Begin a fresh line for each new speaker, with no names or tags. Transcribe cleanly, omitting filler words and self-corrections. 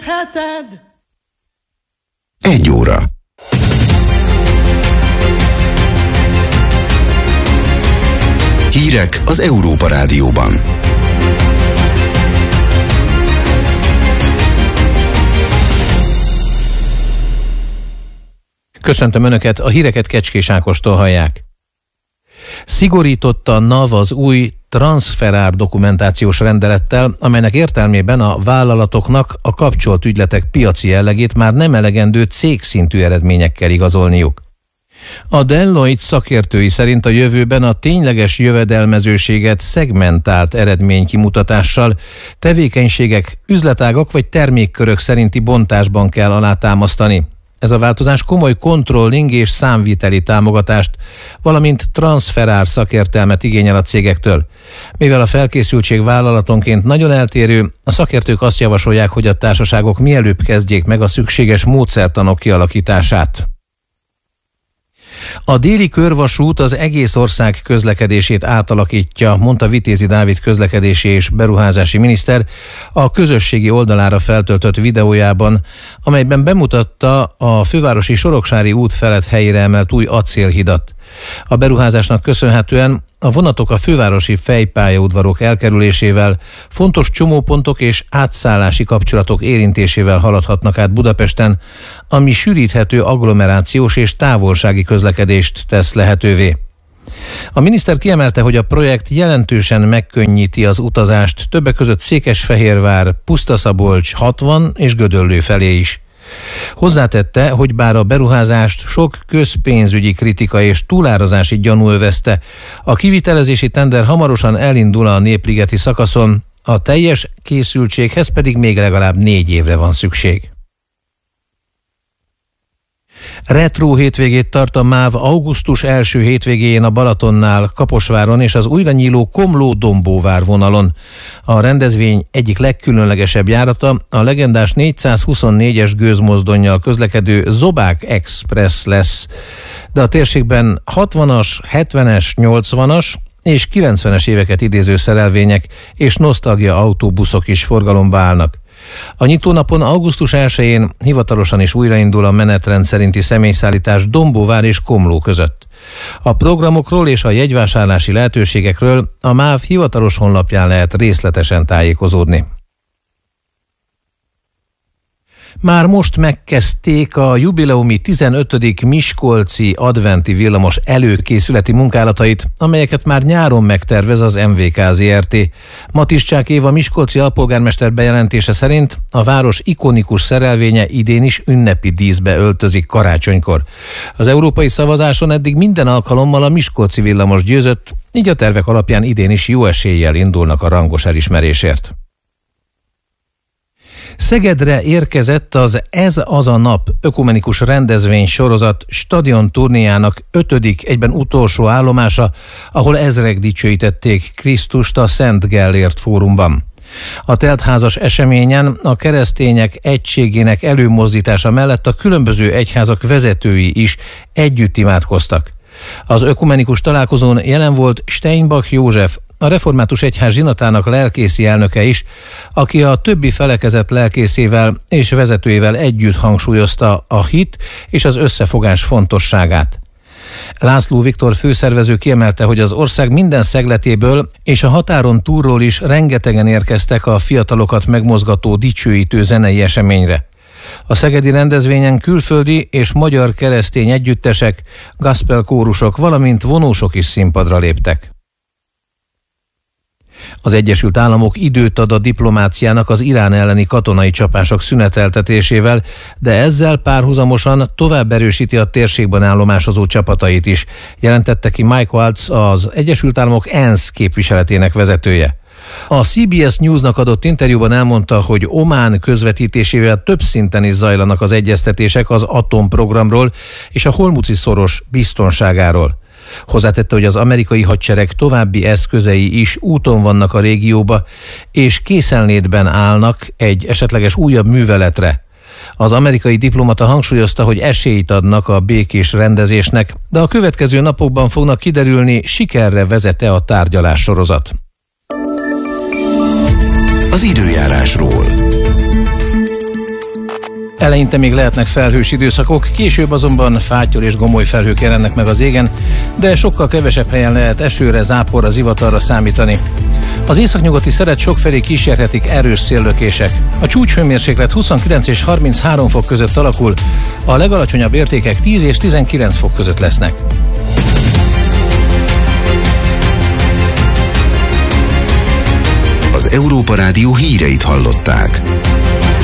Heted.
1 óra. Hírek az Európa Rádióban.
Köszöntöm Önöket, a híreket Kecskés Ákostól hallják. Szigorította a NAV az új transferár dokumentációs rendelettel, amelynek értelmében a vállalatoknak a kapcsolt ügyletek piaci jellegét már nem elegendő cégszintű eredményekkel igazolniuk. A Deloitte szakértői szerint a jövőben a tényleges jövedelmezőséget szegmentált eredménykimutatással, tevékenységek, üzletágak vagy termékkörök szerinti bontásban kell alátámasztani. Ez a változás komoly controlling és számviteli támogatást, valamint transferár szakértelmet igényel a cégektől. Mivel a felkészültség vállalatonként nagyon eltérő, a szakértők azt javasolják, hogy a társaságok mielőbb kezdjék meg a szükséges módszertanok kialakítását. A déli körvasút az egész ország közlekedését átalakítja, mondta Vitézi Dávid közlekedési és beruházási miniszter a közösségi oldalára feltöltött videójában, amelyben bemutatta a fővárosi Soroksári út felett helyére emelt új acélhidat. A beruházásnak köszönhetően a vonatok a fővárosi fejpályaudvarok elkerülésével, fontos csomópontok és átszállási kapcsolatok érintésével haladhatnak át Budapesten, ami sűríthető agglomerációs és távolsági közlekedést tesz lehetővé. A miniszter kiemelte, hogy a projekt jelentősen megkönnyíti az utazást többek között Székesfehérvár, Pusztaszabolcs, 60 és Gödöllő felé is. Hozzátette, hogy bár a beruházást sok közpénzügyi kritika és túlárazási gyanú övezte, a kivitelezési tender hamarosan elindul a Népligeti szakaszon, a teljes készültséghez pedig még legalább 4 évre van szükség. Retro hétvégét tart a MÁV augusztus első hétvégéjén a Balatonnál, Kaposváron és az újra nyíló Komló-Dombóvár vonalon. A rendezvény egyik legkülönlegesebb járata a legendás 424-es gőzmozdonnyal közlekedő Zobák Express lesz, de a térségben 60-as, 70-es, 80-as és 90-es éveket idéző szerelvények és nosztalgia autóbuszok is forgalomba állnak. A nyitónapon augusztus 1-én hivatalosan is újraindul a menetrend szerinti személyszállítás Dombóvár és Komló között. A programokról és a jegyvásárlási lehetőségekről a MÁV hivatalos honlapján lehet részletesen tájékozódni. Már most megkezdték a jubileumi 15. miskolci adventi villamos előkészületi munkálatait, amelyeket már nyáron megtervez az MVK Zrt. Matiszcsák Éva miskolci alpolgármester bejelentése szerint a város ikonikus szerelvénye idén is ünnepi díszbe öltözik karácsonykor. Az európai szavazáson eddig minden alkalommal a miskolci villamos győzött, így a tervek alapján idén is jó eséllyel indulnak a rangos elismerésért. Szegedre érkezett az Ez az a nap ökumenikus rendezvény sorozat stadion turnéjának 5., egyben utolsó állomása, ahol ezrek dicsőítették Krisztust a Szent Gellért fórumban. A teltházas eseményen a keresztények egységének előmozdítása mellett a különböző egyházak vezetői is együtt imádkoztak. Az ökumenikus találkozón jelen volt Steinbach József, a Református Egyház zsinatának lelkészi elnöke is, aki a többi felekezet lelkészével és vezetőjével együtt hangsúlyozta a hit és az összefogás fontosságát. László Viktor főszervező kiemelte, hogy az ország minden szegletéből és a határon túlról is rengetegen érkeztek a fiatalokat megmozgató dicsőítő zenei eseményre. A szegedi rendezvényen külföldi és magyar keresztény együttesek, gospel kórusok, valamint vonósok is színpadra léptek. Az Egyesült Államok időt ad a diplomáciának az Irán elleni katonai csapások szüneteltetésével, de ezzel párhuzamosan tovább erősíti a térségben állomásozó csapatait is, jelentette ki Mike Waltz, az Egyesült Államok ENSZ képviseletének vezetője. A CBS Newsnak adott interjúban elmondta, hogy Omán közvetítésével több szinten is zajlanak az egyeztetések az atomprogramról és a Hormuzi-szoros biztonságáról. Hozzátette, hogy az amerikai hadsereg további eszközei is úton vannak a régióba, és készenlétben állnak egy esetleges újabb műveletre. Az amerikai diplomata hangsúlyozta, hogy esélyt adnak a békés rendezésnek, de a következő napokban fognak kiderülni, sikerre vezet-e a tárgyalássorozat.
Az időjárásról.
Eleinte még lehetnek felhős időszakok, később azonban fátyol és gomoly felhők jelennek meg az égen, de sokkal kevesebb helyen lehet esőre, záporra, zivatarra számítani. Az északnyugati szeret sokfelé kísérhetik erős széllökések. A csúcshőmérséklet 29 és 33 fok között alakul, a legalacsonyabb értékek 10 és 19 fok között lesznek.
Az Európa Rádió híreit hallották.